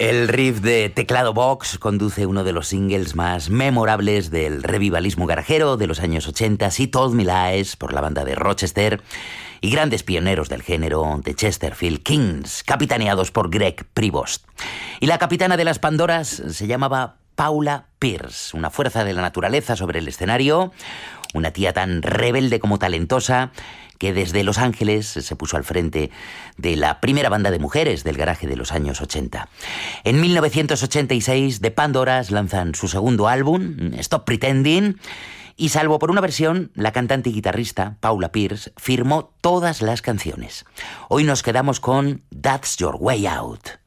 El riff de teclado Vox conduce uno de los singles más memorables del revivalismo garajero de los años 80, She Told Me Lies, por la banda de Rochester, y grandes pioneros del género de Chesterfield Kings, capitaneados por Greg Prevost. Y la capitana de las Pandoras se llamaba Paula Pierce, una fuerza de la naturaleza sobre el escenario, una tía tan rebelde como talentosa, que desde Los Ángeles se puso al frente de la primera banda de mujeres del garaje de los años 80. En 1986, The Pandoras lanzan su segundo álbum, Stop Pretending, y salvo por una versión, la cantante y guitarrista Paula Pierce firmó todas las canciones. Hoy nos quedamos con That's Your Way Out.